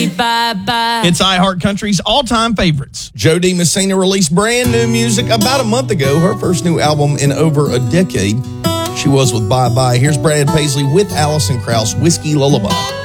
Bye-bye. It's iHeart Country's all-time favorites. Jo Dee Messina released brand new music about a month ago, her first new album in over a decade. She was with Bye Bye. Here's Brad Paisley with Alison Krauss, Whiskey Lullaby.